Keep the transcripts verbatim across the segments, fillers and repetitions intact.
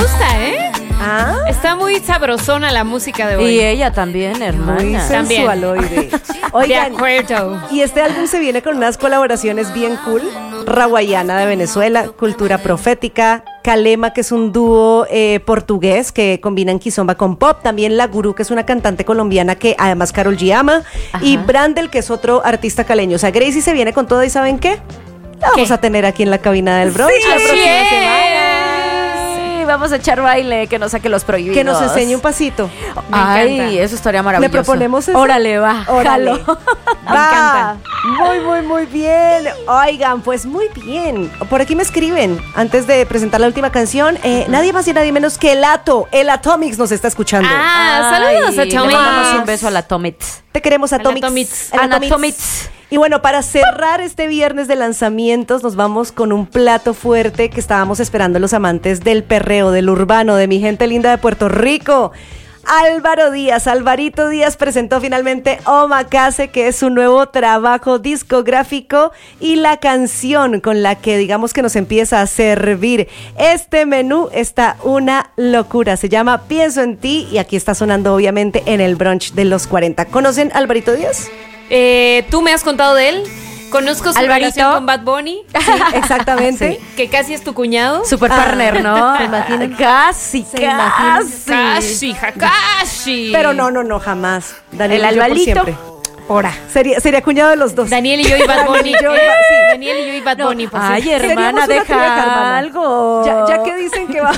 gusta, ¿eh? ¿Ah? Está muy sabrosona la música de hoy. Y ella también, hermana. Muy sensualoide. Oigan, de acuerdo. y este álbum se viene con unas colaboraciones bien cool. Rawayana de Venezuela, Cultura Profética, Kalema, que es un dúo eh, portugués que combinan kizomba con pop, también La Gurú, que es una cantante colombiana que además Karol G ama, Ajá. y Brandel, que es otro artista caleño. O sea, Gracie se viene con todo y ¿saben qué? La vamos ¿Qué? a tener aquí en la cabina del brunch Sí, la así próxima es. semana. Sí, vamos a echar baile, que nos saque los prohibidos. Que nos enseñe un pasito. Me Ay, encanta. eso estaría maravilloso. ¿Le proponemos eso? Órale, va. Órale. Jalo. Me Va. encanta. Muy, muy, muy bien. Oigan, pues muy bien. Por aquí me escriben, antes de presentar la última canción, eh, nadie más y nadie menos que el Ato, el Atomics nos está escuchando. Ah, saludos a Ay, le Tommy. mandamos un beso a la Tomits. Te queremos, Atomics. Atomics. El Atomics. Atomics. Y bueno, para cerrar este viernes de lanzamientos, nos vamos con un plato fuerte que estábamos esperando los amantes del perreo, del urbano, de mi gente linda de Puerto Rico. Álvaro Díaz, Alvarito Díaz presentó finalmente Omakase, que es su nuevo trabajo discográfico y la canción con la que digamos que nos empieza a servir este menú está una locura, se llama Pienso en ti y aquí está sonando obviamente en el brunch de los cuarenta. ¿Conocen a Alvarito Díaz? Eh, Tú me has contado de él. Conozco su Alvarito. relación con Bad Bunny, Sí, exactamente. que casi es tu cuñado. Super Ah, partner, ¿no? ¿se imaginan? Casi, ¿Se imaginan? casi. Casi, Hakashi. Pero no, no, no, jamás. Daniel El y yo por Alvarito. siempre. Ahora. Sería, sería cuñado de los dos. Daniel y yo y Bad Bunny. Daniel y yo y ¿eh? Ba- sí. Daniel y yo y Bad Bunny. pues, Ay, sí. hermana, Seríamos una deja pareja, hermana. algo. Ya, ya que dicen que va.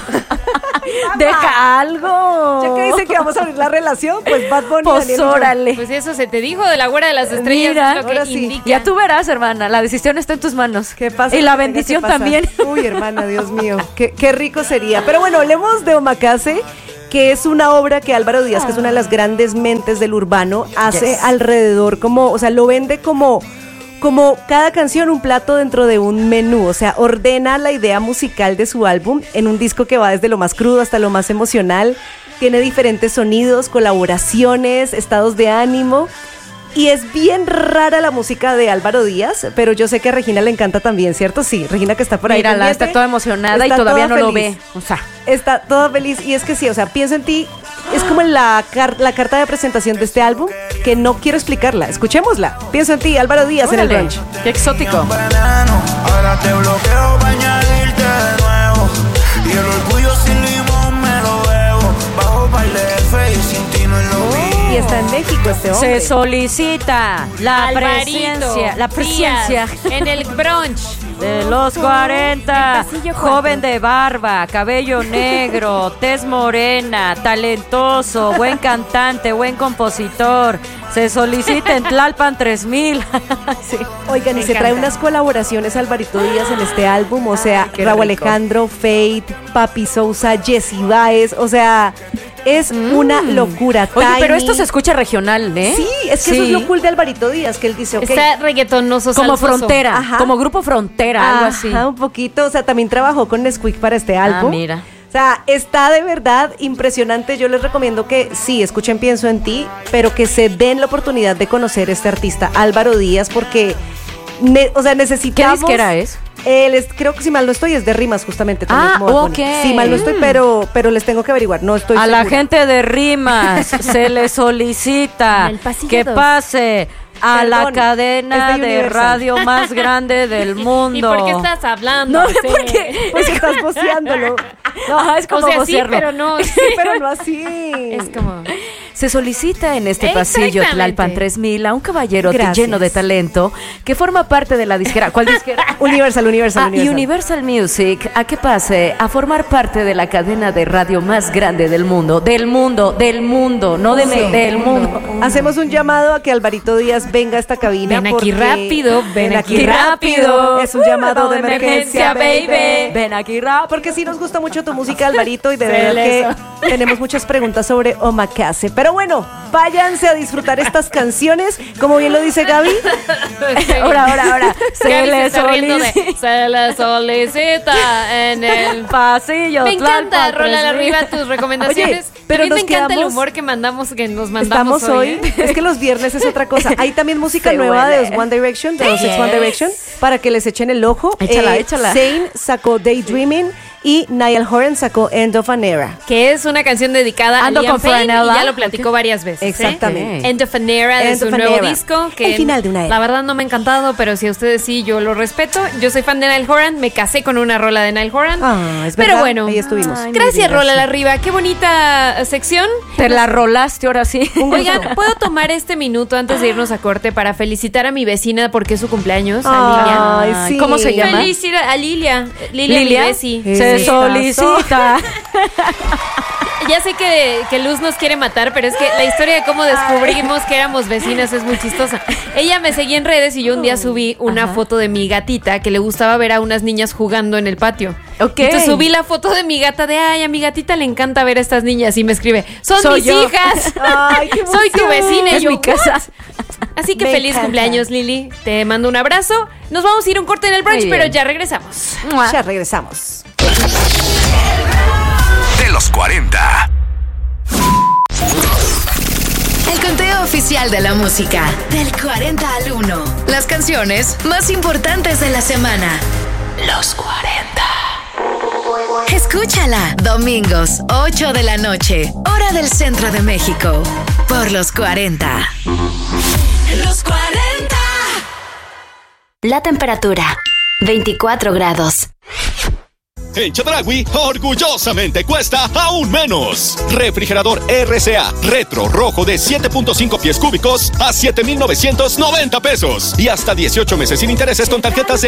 Deja algo. Ya que dicen que vamos a abrir la relación, pues Bad Bunny. Pues Daniel y yo. órale. Pues eso se te dijo de la güera de las estrellas. Mira, es lo que ahora sí. indica. Ya tú verás, hermana. La decisión está en tus manos. ¿Qué pasa? Y la Que tenga bendición que pasar. también. Uy, hermana, Dios mío. Qué, qué rico sería. Pero bueno, hablemos de Omakase, que es una obra que Álvaro Díaz, que es una de las grandes mentes del urbano, hace Yes. alrededor como, o sea, lo vende como, como cada canción un plato dentro de un menú, o sea, ordena la idea musical de su álbum en un disco que va desde lo más crudo hasta lo más emocional, tiene diferentes sonidos, colaboraciones, estados de ánimo. Y es bien rara la música de Álvaro Díaz, pero yo sé que a Regina le encanta también, ¿cierto? Sí, Regina que está por ahí. Mírala, pendiente, está toda emocionada y está todavía no toda lo feliz. ve. O sea, Está toda feliz y es que sí, o sea, Pienso en ti, es como la, car- la carta de presentación de este álbum que no quiero explicarla. Escuchémosla. Pienso en ti, Álvaro Díaz en el órale. brunch. Qué exótico. Veneno, ahora te bloqueo para añadirte de nuevo. Y el orgullo sin limón me lo bebo. Bajo baile de fe y sin ti no es lo vi. Y está en México este hombre. Se solicita la Alvarito presencia, la presencia Díaz, en el brunch. de los cuarenta, El pasillo joven de barba, cabello negro, tez morena, talentoso, buen cantante, buen compositor. Se solicita en Tlalpan tres mil. Sí. Oigan, y Me se trae encanta. unas colaboraciones Alvarito Díaz en este álbum, o sea, qué Raúl rico. Alejandro, Fate, Papi Sousa, Jessy Baez, o sea, es una locura. Oye, pero Tiny. esto se escucha regional, ¿eh? Sí, es que eso es Sí. lo cool de Alvarito Díaz, que él dice, ok, Está reggaetonoso, Como salsoso. frontera, Ajá. como grupo frontera, algo así. Ajá, un poquito, o sea, también trabajó con Nesquik para este álbum. Ah, mira. O sea, está de verdad impresionante. Yo les recomiendo que sí, escuchen Pienso en ti, pero que se den la oportunidad de conocer a este artista, Álvaro Díaz, porque, ne- o sea, ¿Qué necesitamos... disquera es? Él es- creo que si mal no estoy es de rimas justamente. también Ah, como Bad Bunny. ok. Si mal no estoy, pero, pero les tengo que averiguar. No estoy A la segura. gente de Rimas se le solicita En el pasillo que dos. pase a la Perdón, cadena es de de Universal. radio más grande del mundo. ¿Y por qué estás hablando? No, Sí. porque Porque estás voceándolo. no, es como O sea, sí, vocearlo. pero no. Sí, pero no así. Es como... Se solicita en este pasillo Exactamente. Tlalpan tres mil a un caballero Gracias. lleno de talento que forma parte de la disquera. ¿Cuál disquera? Universal, Universal, Ah, Universal. y Universal Music a que pase a formar parte de la cadena de radio más grande del mundo. Del mundo, del mundo, no de me- del mundo. Hacemos un llamado a que Alvarito Díaz venga a esta cabina. Ven aquí porque- rápido, ven aquí rápido. Es un llamado de Uh, emergencia, baby. Ven aquí rápido. Porque sí nos gusta mucho tu música, Alvarito, y de Sí, verdad que eso. tenemos muchas preguntas sobre Omakase. Pero bueno, váyanse a disfrutar estas canciones. Como bien lo dice Gaby, Ahora, ahora, ahora. Se Gaby se le está riendo de, solicita. se le solicita en el... Pasillo. Me encanta, Tlalpan Rola tres mil. arriba tus recomendaciones. Oye, pero También me nos encanta el quedamos- humor que mandamos, que nos mandamos estamos hoy. ¿eh? Es que los viernes es otra cosa. Hay también música Se nueva de huele. los One Direction, de los ex One Yes. Direction, para que les echen el ojo. Échala, échala. Zayn sacó Daydreaming. y Niall Horan sacó End of an Era. Que es una canción dedicada Ando a Liam con Payne y Franella. ya lo platicó varias veces. Exactamente. ¿eh? End of an Era de End su of an nuevo era. disco. Que El final de una era. La verdad no me ha encantado, pero si a ustedes sí, yo lo respeto. Yo soy fan de Niall Horan, me casé con una rola de Niall Horan. Ah, es pero verdad, bueno, ahí estuvimos. Ay, mi gracias vida, Rola sí. la Arriba, qué bonita sección. Te la rolaste ahora sí. Oigan, ¿puedo tomar este minuto antes de irnos a corte para felicitar a mi vecina porque es su cumpleaños? Ay, A Lilia. sí. ¿Cómo se llama? Felicidad a Lilia. Lilia, Lilia mi besi. se Sí. solicita. Ya sé que, que Luz nos quiere matar, pero es que la historia de cómo descubrimos que éramos vecinas es muy chistosa. Ella me seguía en redes y yo un día subí una Ajá. foto de mi gatita que le gustaba ver a unas niñas jugando en el patio. Ok. Entonces subí la foto de mi gata de, ay, a mi gatita le encanta ver a estas niñas y me escribe, son Soy mis yo. hijas. Ay, qué Soy tu emoción. vecina. Y Es yo, mi casa. "What?". Así que Me feliz encanta. cumpleaños, Lili. Te mando un abrazo. Nos vamos a ir un corte en el brunch, Muy pero bien. ya regresamos. Ya regresamos. De los cuarenta. El conteo oficial de la música. Del cuarenta al uno. Las canciones más importantes de la semana. Los cuarenta. Escúchala. Domingos, ocho de la noche. Hora del centro de México. Por los cuarenta. Los cuarenta. La temperatura, veinticuatro grados. En Chedraui, orgullosamente cuesta aún menos. Refrigerador R C A Retro Rojo de siete punto cinco pies cúbicos a siete mil novecientos noventa pesos. Y hasta dieciocho meses sin intereses con tarjetas de